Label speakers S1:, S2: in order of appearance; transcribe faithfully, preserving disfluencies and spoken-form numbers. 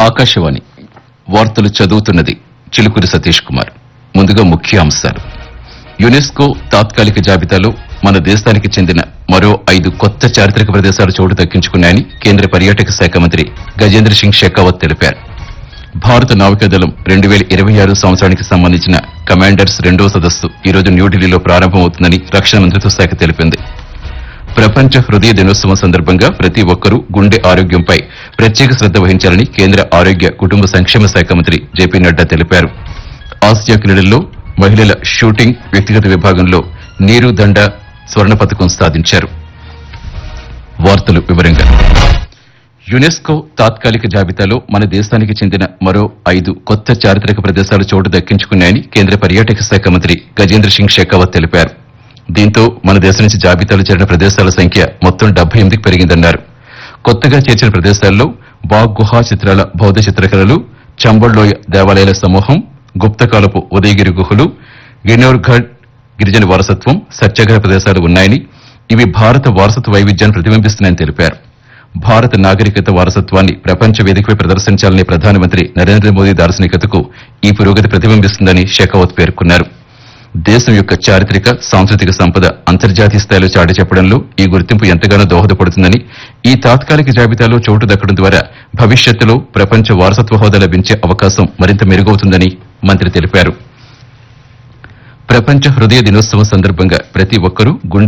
S1: ఆకాశవాణి వార్తలు చదువుతున్నది చిలుకూరి సతీష్ కుమార్. ముందుగా ముఖ్య అంశాలు. యునెస్కో తాత్కాలిక జాబితాలో మన దేశానికి చెందిన మరో ఐదు కొత్త చారిత్రక ప్రదేశాలు చోటు దక్కించుకున్నాయని కేంద్ర పర్యాటక శాఖ మంత్రి గజేంద్ర సింగ్ షెకావత్ తెలిపారు. భారత నావికాదళం రెండు వేల ఇరవై ఆరు సంవత్సరానికి సంబంధించిన కమాండర్స్ రెండో సదస్సు ఈ రోజు న్యూఢిల్లీలో ప్రారంభమవుతుందని రక్షణ మంత్రిత్వ శాఖ తెలిపింది. ప్రపంచ హృదయ దినోత్సవం సందర్భంగా ప్రతి ఒక్కరూ గుండె ఆరోగ్యంపై ప్రత్యేక శ్రద్ద వహించాలని కేంద్ర ఆరోగ్య కుటుంబ సంక్షేమ శాఖ మంత్రి జేపీ నడ్డా తెలిపారు. ఆసియా క్రీడల్లో మహిళల షూటింగ్ వ్యక్తిగత విభాగంలో నీరు దండ స్వర్ణ పతకం సాధించారు. వార్తలు వివరంగా. యునెస్కో తాత్కాలిక జాబితాలో మన దేశానికి చెందిన మరో ఐదు కొత్త చారిత్రక ప్రదేశాలు చోటు దక్కించుకున్నాయని కేంద్ర పర్యాటక శాఖ మంత్రి గజేంద్ర సింగ్ షెకావత్ తెలిపారు. దీంతో మన దేశం నుంచి జాబితాలో చేరిన ప్రదేశాల సంఖ్య మొత్తం డెబ్బై ఎనిమిదికి పెరిగిందన్నారు. కొత్తగా చేర్చిన ప్రదేశాల్లో బాగ్ గుహా చిత్రాల బౌద్ధ చిత్రకళలు, చంబల్ లోయ దేవాలయాల సమూహం, గుప్తకాలపు ఉదయగిరి గుహలు, గిన్నోర్ఘడ్ గిరిజన వారసత్వం, సత్యాగ్రహ ప్రదేశాలు ఉన్నాయని, ఇవి భారత వారసత్వ వైవిధ్యాన్ని ప్రతిబింబిస్తున్నాయని తెలిపారు. భారత నాగరికత వారసత్వాన్ని ప్రపంచ వేదికపై ప్రదర్శించాలనే ప్రధానమంత్రి నరేంద్ర మోదీ దార్శనికతకు ఈ పురోగతి ప్రతిబింబిస్తుందని షెకావత్ పేర్కొన్నారు. దేశం యొక్క చారిత్రక సాంస్కృతిక సంపద అంతర్జాతీయ స్థాయిలో చాటి చెప్పడంలో ఈ గుర్తింపు ఎంతగానో దోహదపడుతుందని, ఈ తాత్కాలిక జాబితాలో చోటు దక్కడం ద్వారా భవిష్యత్తులో ప్రపంచ వారసత్వ హోదా లభించే అవకాశం మరింత మెరుగవుతుందని మంత్రి తెలిపారు. ప్రపంచ హృదయ దినోత్సవం సందర్భంగా ప్రతి ఒక్కరూ గుండె